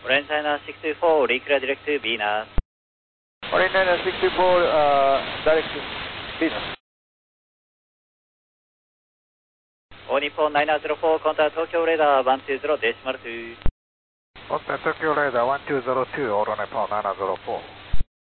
Orange China 624, reclear direct to Venus. Orange China 624, direct to Venus. All Nippon 904, contact Tokyo radar 120.2. Contact Tokyo radar 1202, All Nippon 904.